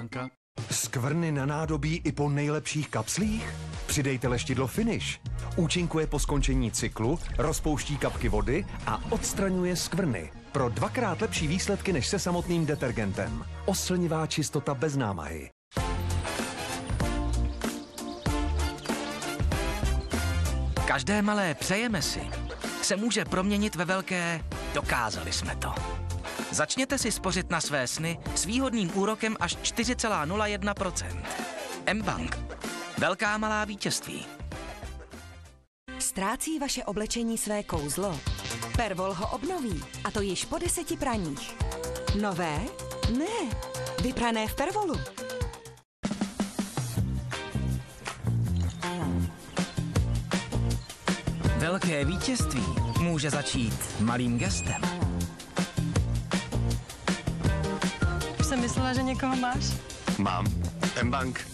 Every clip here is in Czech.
banka. Skvrny na nádobí i po nejlepších kapslích? Přidejte leštidlo Finish. Účinkuje po skončení cyklu, rozpouští kapky vody a odstraňuje skvrny. Pro 2x lepší výsledky než se samotným detergentem. Oslnivá čistota bez námahy. Každé malé přejeme si se může proměnit ve velké dokázali jsme to. Začněte si spořit na své sny s výhodným úrokem až 4,01%. mBank. Velká malá vítězství. Ztrácí vaše oblečení své kouzlo? Pervol ho obnoví, a to již po 10 praních. Nové? Ne, vyprané v Pervolu. Velké vítězství může začít malým gestem. Už jsem myslela, že někoho máš. Mám. mBank.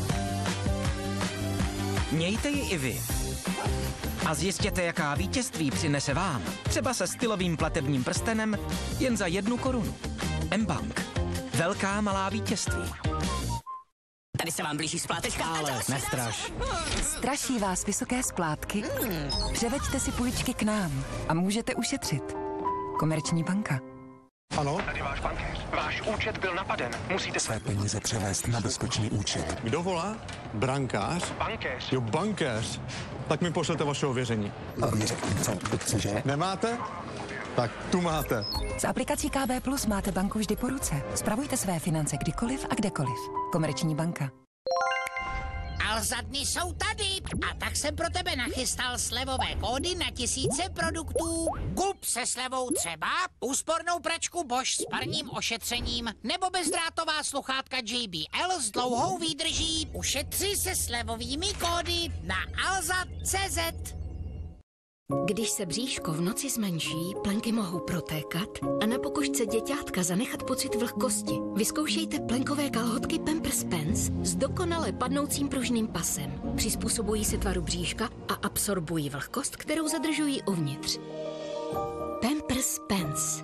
Mějte ji i vy. A zjistěte, jaká vítězství přinese vám. Třeba se stylovým platebním prstenem jen za 1 korunu. mBank. Velká malá vítězství. Tady se vám blíží splátečka. Ale nestraš. Straší vás vysoké splátky? Převeďte si půjčky k nám a můžete ušetřit. Komerční banka. Ano? Tady váš bankéř. Váš účet byl napaden. Musíte Své peníze převést na bezpečný účet. Kdo volá? Brankář? Bankéř. Jo, bankéř. Tak mi pošlete vaše ověření. A mi řekni, co chceš? Nemáte? Tak tu máte. S aplikací KB Plus máte banku vždy po ruce. Spravujte své finance kdykoliv a kdekoliv. Komerční banka. Alza dny jsou tady a tak jsem pro tebe nachystal slevové kódy na tisíce produktů. Kup se slevou třeba úspornou pračku Bosch s parním ošetřením nebo bezdrátová sluchátka JBL s dlouhou výdrží. Ušetři se slevovými kódy na alza.cz. Když se bříško v noci zmenší, plenky mohou protékat a na pokožce děťátka zanechat pocit vlhkosti. Vyzkoušejte plenkové kalhotky Pampers Pants s dokonale padnoucím pružným pasem. Přizpůsobují se tvaru bříška a absorbují vlhkost, kterou zadržují uvnitř. Pampers Pants.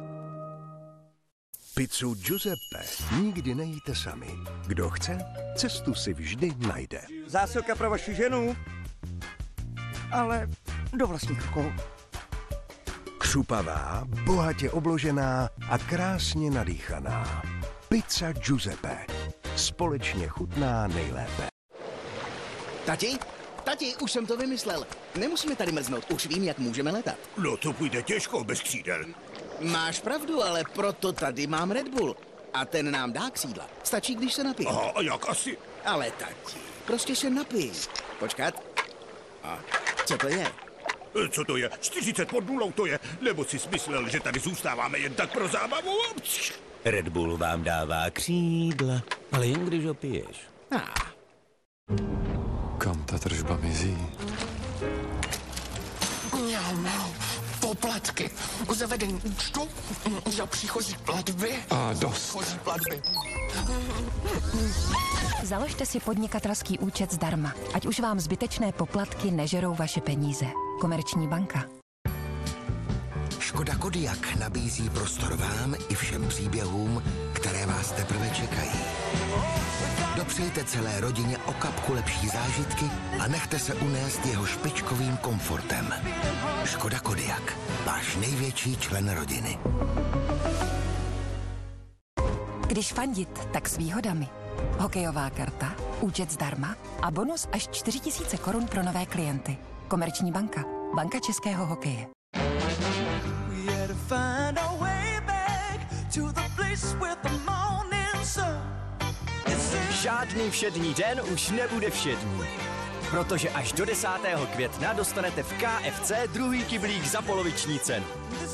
Pizzu Giuseppe nikdy nejíte sami. Kdo chce, cestu si vždy najde. Zásilka pro vaši ženu. Ale do vlastních rukou. Křupavá, bohatě obložená a krásně nadýchaná. Pizza Giuseppe. Společně chutná nejlépe. Tati, už jsem to vymyslel. Nemusíme tady mrznout, už vím, jak můžeme letat. No to půjde těžko bez křídel. Máš pravdu, ale proto tady mám Red Bull. A ten nám dá křídla. Stačí, když se napijeme. Aha, a jak asi? Ale tati, prostě se napij. Počkat. A co to je? Co to je? 40 pod nulou to je? Nebo jsi smyslel, že tady zůstáváme jen tak pro zábavu? Red Bull vám dává křídla, ale jen když ho piješ. Kam ta tržba mizí? Poplatky, zavedení účtu, za příchozí platby. A dost. Příchozí platby. Založte si podnikatelský účet zdarma, ať už vám zbytečné poplatky nežerou vaše peníze. Komerční banka. Škoda Kodiaq nabízí prostor vám i všem příběhům, které vás teprve čekají. Dopřejte celé rodině o kapku lepší zážitky a nechte se unést jeho špičkovým komfortem. Škoda Kodiaq, váš největší člen rodiny. Když fandit, tak s výhodami. Hokejová karta, účet zdarma a bonus až 4 000 korun pro nové klienty. Komerční banka. Banka českého hokeje. Žádný všední den už nebude všední. Protože až do 10. května dostanete v KFC druhý kyblík za poloviční cenu.